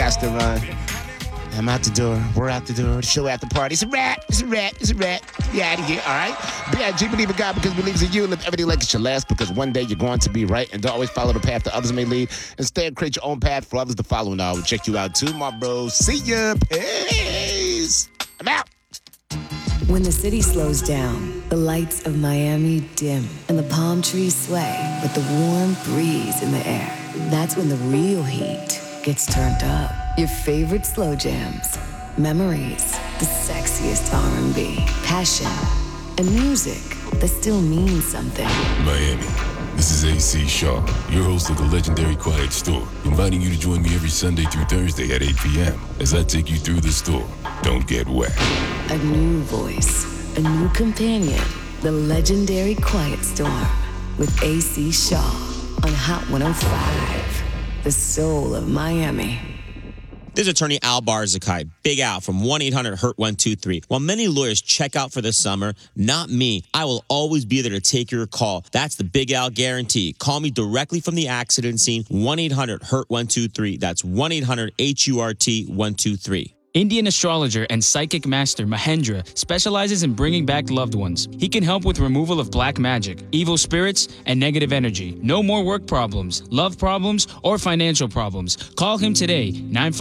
got to run. I'm out the door. We're out the door. Show at the party. It's a rat. It's a rat. It's a rat. You're out of here, all right? B.I.G. Believe in God because he believes in you. Live everything like it's your last because one day you're going to be right. And don't always follow the path that others may lead. Instead, create your own path for others to follow. And I will check you out too, my bro. See ya. Peace. I'm out. When the city slows down, the lights of Miami dim, and the palm trees sway with the warm breeze in the air. That's when the real heat gets turned up. Your favorite slow jams, memories, the sexiest R&B, passion, and music that still means something. Miami, this is A.C. Shaw, your host of the legendary Quiet Storm, inviting you to join me every Sunday through Thursday at 8 p.m. as I take you through the storm. Don't get wet. A new voice, a new companion, the legendary Quiet Storm with A.C. Shaw on Hot 105, the soul of Miami. This is attorney Al Barzakai, Big Al from 1-800-HURT-123. While many lawyers check out for the summer, not me. I will always be there to take your call. That's the Big Al guarantee. Call me directly from the accident scene, 1-800-HURT-123. That's 1-800-HURT-123. Indian astrologer and psychic master Mahendra specializes in bringing back loved ones. He can help with removal of black magic, evil spirits, and negative energy. No more work problems, love problems, or financial problems. Call him today,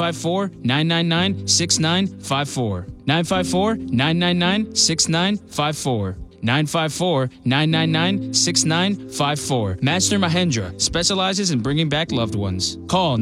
954-999-6954. 954-999-6954. 954-999-6954. Master Mahendra specializes in bringing back loved ones. Call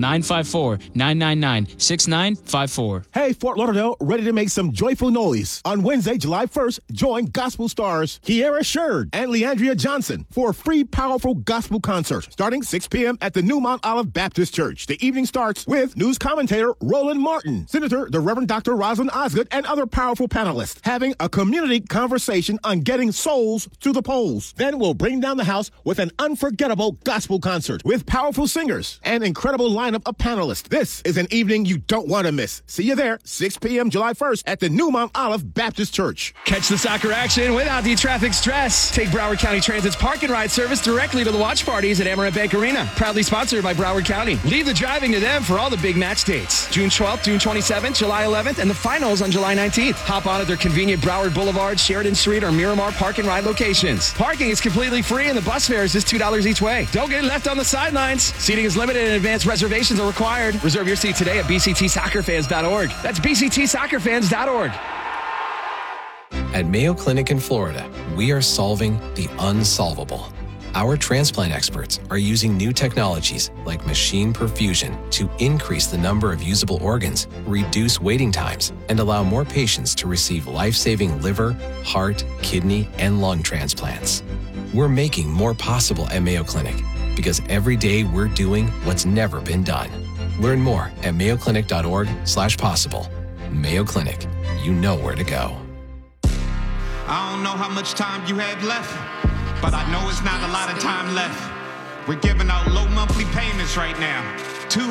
954-999-6954. Hey, Fort Lauderdale, ready to make some joyful noise. On Wednesday, July 1st, join gospel stars Kiera Sherd and Leandria Johnson for a free, powerful gospel concert starting 6 p.m. at the New Mount Olive Baptist Church. The evening starts with news commentator Roland Martin, Senator the Reverend Dr. Rosalind Osgood, and other powerful panelists having a community conversation on getting souls to the polls. Then we'll bring down the house with an unforgettable gospel concert with powerful singers and incredible lineup of panelists. This is an evening you don't want to miss. See you there, 6 p.m. July 1st at the New Mount Olive Baptist Church. Catch the soccer action without the traffic stress. Take Broward County Transit's park and ride service directly to the watch parties at Amarant Bank Arena. Proudly sponsored by Broward County. Leave the driving to them for all the big match dates. June 12th, June 27th, July 11th, and the finals on July 19th. Hop on at their convenient Broward Boulevard, Sheridan Street, or Miramar park and ride locations. Parking is completely free and the bus fare is just $2 each way. Don't get left on the sidelines. Seating is limited and advanced reservations are required. Reserve your seat today at bctsoccerfans.org. That's bctsoccerfans.org. At Mayo Clinic in Florida, we are solving the unsolvable. Our transplant experts are using new technologies like machine perfusion to increase the number of usable organs, reduce waiting times, and allow more patients to receive life-saving liver, heart, kidney, and lung transplants. We're making more possible at Mayo Clinic because every day we're doing what's never been done. Learn more at mayoclinic.org/possible. Mayo Clinic, you know where to go. I don't know how much time you have left, but I know it's not a lot of time left. We're giving out low monthly payments right now.